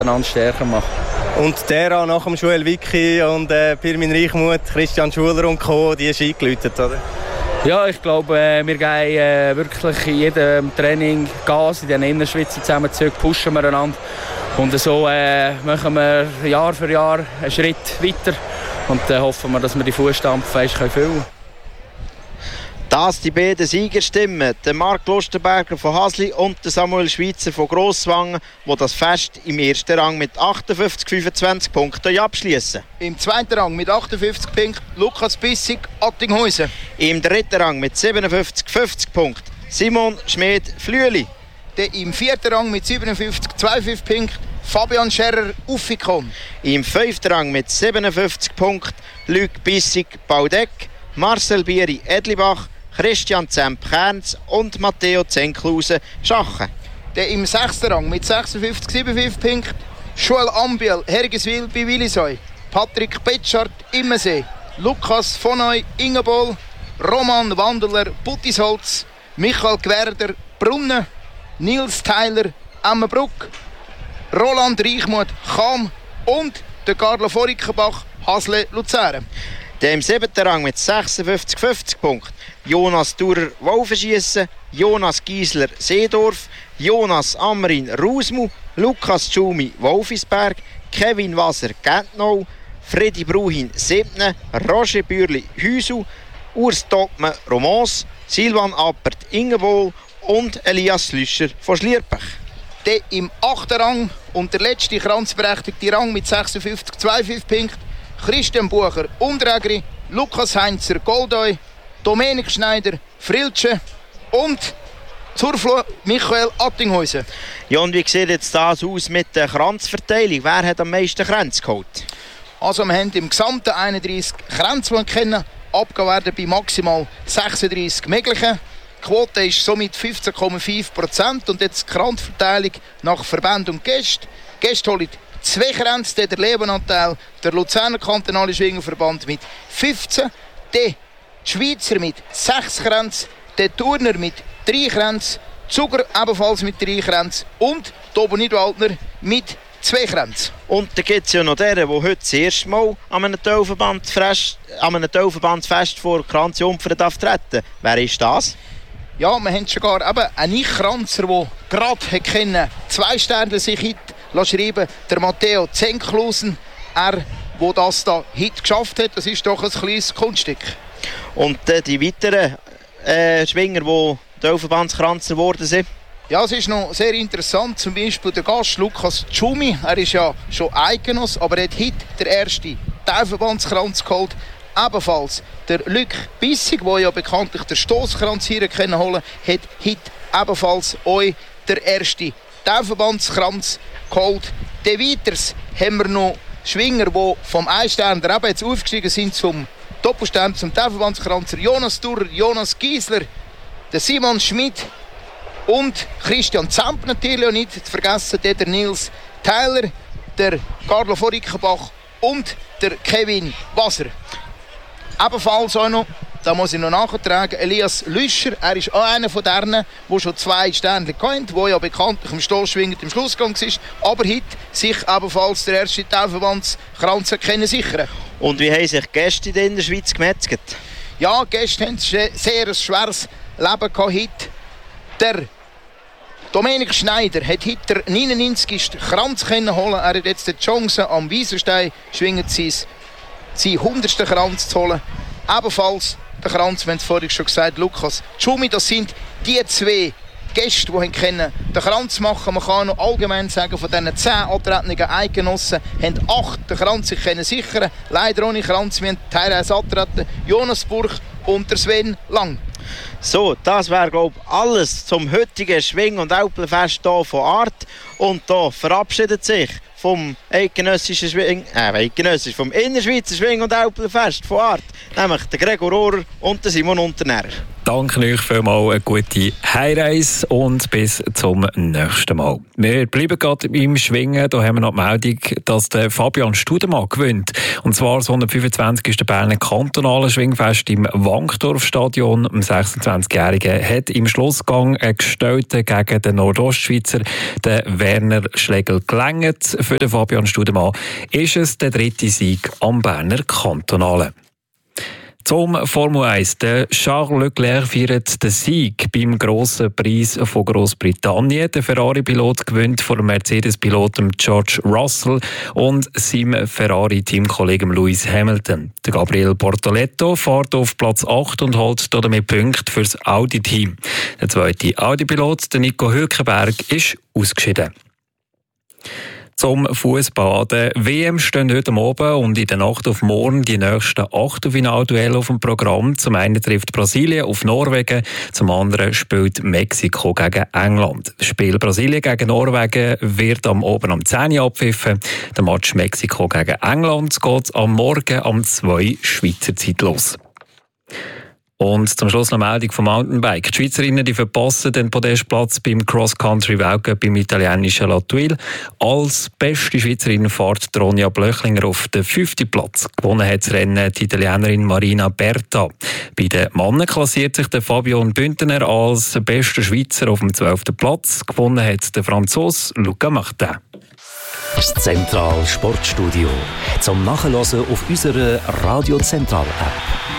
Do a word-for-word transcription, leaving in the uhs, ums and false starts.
einander stärker machen. Und der auch nach dem Joel Wicki und äh, Pirmin Reichmuth, Christian Schuler und Co., die ist eingeläutet, oder? Ja, ich glaube, äh, wir geben äh, wirklich in jedem Training Gas, in den Innerschweizer Zusammenzügen pushen wir einander. Und so äh, machen wir Jahr für Jahr einen Schritt weiter und äh, hoffen wir, dass wir die Fußstapfen fest füllen können. Das die beiden Siegerstimmen, der Marc Lustenberger von Hasli und der Samuel Schweizer von Grosswangen, die das Fest im ersten Rang mit achtundfünfzig Komma fünfundzwanzig Punkten abschließen. Im zweiten Rang mit achtundfünfzig Punkten Lukas Bissig, Attinghausen. Im dritten Rang mit siebenundfünfzig Komma fünfzig Punkten Simon Schmid-Flüeli. Im vierten Rang mit siebenundfünfzig Komma zweiundfünfzig Punkten Fabian Scherrer, Uffikon. Im fünften Rang mit siebenundfünfzig Punkten Luc Bissig, Baudeck, Marcel Bieri, Edlibach, Christian Zemp-Kerns und Matteo Zenklausen, Schachen. Der im sechsten Rang mit sechsundfünfzig Komma siebenundfünfzig Punkten Joel Ambiel, Hergiswil bei Willisoi, Patrick Petschart, Immensee, Lukas Vonoi, Ingebol, Roman Wandeler, Buttisholz, Michael Gwerder, Brunnen, Nils Tyler, Emmenbruck, Roland Reichmuth, Cham und der Carlo Vorickenbach, Hasle, Luzern. Der im siebten Rang mit sechsundfünfzig Komma fünfzig Punkten Jonas Durer, Wolfenschiessen, Jonas Giesler, Seedorf, Jonas Amrin, Rausmu, Lukas Tschumi, Wolfisberg, Kevin Wasser, Gentnau, Freddy Bruhin, Sebne, Roger Bürli, Hüsu, Urs Topmann, Romans, Silvan Appert, Ingebol und Elias Lüscher von Schlierbach. Der im achten Rang und der letzte kranzberechtigte Rang mit sechsundfünfzig Komma zweiundfünfzig Punkten Christian Bucher, Unterägeri, Lukas Heinzer, Goldoi, Dominik Schneider, Friltsche und Zurflo Michael Attinghausen. Ja, und wie sieht jetzt das aus mit der Kranzverteilung? Wer hat am meisten Kränze geholt? Also wir haben im Gesamten einunddreissig Kränze, die können abgegeben werden bei maximal sechsunddreissig möglichen. Die Quote ist somit fünfzehn Komma fünf Prozent und jetzt die Kranzverteilung nach Verband und Gäste. Gäste holen zwei Kränze, der Lebenanteil, der Luzerner Kantonale Schwingerverband mit fünfzehn, der Schweizer mit sechs Kränzen, der Turner mit drei Kränzen, Zuger ebenfalls mit drei Kränzen und Tobo Nidwaldner mit zwei Kränzen. Und dann gibt es ja noch den, der heute das erste Mal an einem Teilverbandsfest, an einem Teilverbandsfest vor Kranzjumpfern darf treten. Wer ist das? Ja, wir haben sogar eben einen Nicht-Kranzer, der gerade zwei Sterne sich hit schreiben, der Matteo Zenklausen, er, der das da hit geschafft hat. Das ist doch ein kleines Kunststück. Und äh, die weiteren äh, Schwinger, die Teilverbandskranzer geworden sind? Ja, es ist noch sehr interessant. Zum Beispiel der Gast Lukas Tschumi, er ist ja schon Eigenoss, aber er hat heute den ersten Teilverbandskranz geholt. Ebenfalls der Luc Bissig, der ja bekanntlich den Stosskranz hier können holen, hat heute ebenfalls euch der erste Teilverbandskranz geholt. Dann weiters haben wir noch Schwinger, die vom Einsterner eben jetzt aufgestiegen sind zum Doppelstern, zum Teilverbandskranzer. Jonas Durer, Jonas Giesler, der Simon Schmid und Christian Zemp natürlich auch nicht zu vergessen, der Nils Tyler, der Carlo Vorickenbach und der Kevin Wasser. Ebenfalls auch noch, da muss ich noch nachtragen, Elias Lüscher, er ist auch einer von denen, der schon zwei Sterne kennt, der ja bekanntlich im Stossschwingen im Schlussgang war, aber heute sich ebenfalls der erste Teilverbandskranz können sichern. Und wie haben sich die Gäste in der Schweiz gemetzelt? Ja, die Gäste haben ein sehr schweres Leben gehabt heute. Der Dominik Schneider hat heute den neunundneunzigsten Kranz können holen. Er hat jetzt die Chance, am Wieserstein schwingen sein, seinen hundertsten Kranz zu holen. Ebenfalls der Kranz, wir haben es vorhin schon gesagt, Lukas Tschumi, das sind die zwei Gäste, die können den Kranz machen. Man kann noch allgemein sagen, von diesen zehn antretenden Eidgenossen haben acht den Kranz sich können sichern. Leider ohne Kranz, wir haben teilweise antreten Jonas Burg und der Sven Lang. So, das wäre glaube ich alles zum heutigen Schwing- und Alpenfest hier von Art. Und hier verabschiedet sich vom eidgenössischen Schwing, äh, eidgenössisch, vom Innerschweizer Schwing- und Alpenfest von Art, nämlich der Gregor Rohrer und der Simon Unternährer. danke euch vielmals, eine gute Heimreise und bis zum nächsten Mal. Wir bleiben gerade im Schwingen. Da haben wir noch die Meldung, dass der Fabian Studemann gewinnt. Und zwar das hundertfünfundzwanzigste Berner kantonale Schwingfest im Wankdorfstadion. Am sechsundzwanzigjährigen hat im Schlussgang ein Gestellter gegen den Nordostschweizer, den Werner Schlegel, gelangt. Für den Fabian Studemann ist es der dritte Sieg am Berner Kantonalen. Zum Formel eins. Der Charles Leclerc feiert den Sieg beim grossen Preis von Grossbritannien. Der Ferrari-Pilot gewinnt vor dem Mercedes-Piloten George Russell und seinem Ferrari-Teamkollegen Lewis Hamilton. Der Gabriel Bortoletto fährt auf Platz acht und holt damit Punkte für das Audi-Team. Der zweite Audi-Pilot, der Nico Hülkenberg, ist ausgeschieden. Zum Fußball. Der W M stehen heute Abend und in der Nacht auf morgen die nächsten Achtelfinalduelle auf dem Programm. Zum einen trifft Brasilien auf Norwegen, zum anderen spielt Mexiko gegen England. Das Spiel Brasilien gegen Norwegen wird am Abend um zehn Uhr abpfiffen. Der Match Mexiko gegen England geht am Morgen um zwei Schweizer Zeit los. Und zum Schluss noch eine Meldung vom Mountainbike. Die Schweizerinnen die verpassen den Podestplatz beim Cross-Country-Weltcup beim italienischen La Tuile. Als beste Schweizerin fährt Ronja Blöchlinger auf den fünften Platz. Gewonnen hat das Rennen die Italienerin Marina Berta. Bei den Männern klassiert sich der Fabian Bündner als bester Schweizer auf dem zwölften Platz. Gewonnen hat der Franzose Luca Martin. Das Zentral Sportstudio zum Nachhören auf unserer Radio Zentral App.